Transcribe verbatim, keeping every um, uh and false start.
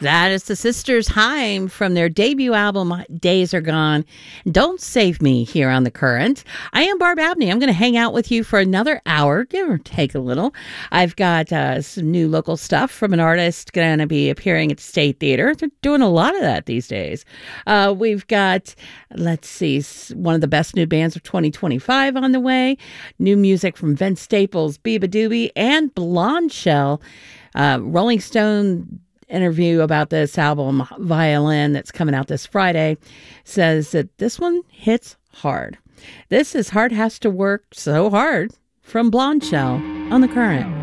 That is the Sisters Haim from their debut album, Days Are Gone. Don't Save Me, here on The Current. I am Barb Abney. I'm going to hang out with you for another hour, give or take a little. I've got uh, some new local stuff from an artist going to be appearing at the State Theater. They're doing a lot of that these days. Uh, we've got, let's see, one of the best new bands of twenty twenty-five on the way. New music from Vince Staples, Biba Doobie, and Blonde Shell. Uh, Rolling Stone interview about this album, Violin, that's coming out this Friday, says that this one hits hard. This is Heart Has to Work So Hard from Blonde Shell on The Current.